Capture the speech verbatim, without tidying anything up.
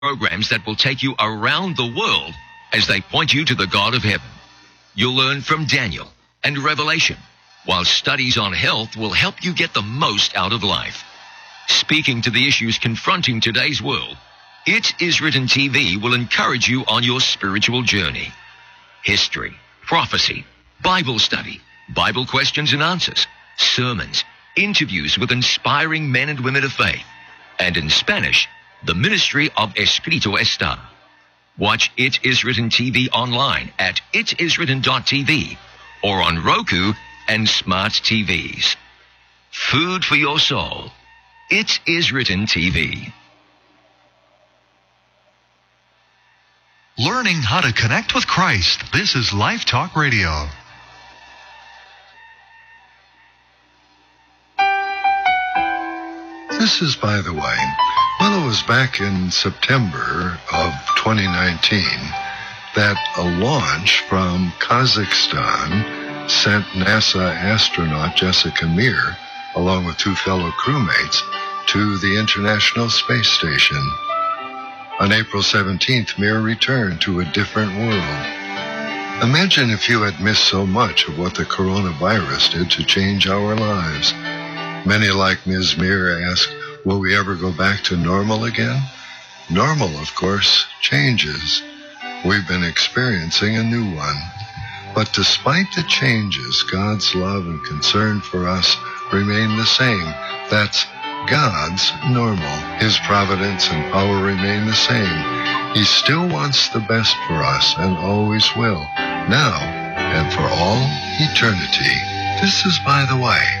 programs that will take you around the world as they point you to the God of heaven. You'll learn from Daniel and Revelation, while studies on health will help you get the most out of life. Speaking to the issues confronting today's world, It Is Written T V will encourage you on your spiritual journey. History, prophecy, Bible study, Bible questions and answers, sermons, interviews with inspiring men and women of faith, and in Spanish, the ministry of Escrito Está. Watch It Is Written T V online at it is written dot t v or on Roku and smart T Vs. Food for your soul. It Is Written T V. Learning how to connect with Christ. This is Life Talk Radio. This is By the Way. Well, it was back in September of twenty nineteen that a launch from Kazakhstan sent NASA astronaut Jessica Meir, along with two fellow crewmates, to the International Space Station. On April seventeenth, Meir returned to a different world. Imagine if you had missed so much of what the coronavirus did to change our lives. Many, like Miz Meir, ask, will we ever go back to normal again? Normal, of course, changes. We've been experiencing a new one. But despite the changes, God's love and concern for us remain the same. That's God's normal. His providence and power remain the same. He still wants the best for us and always will, now and for all eternity. This is By the Way.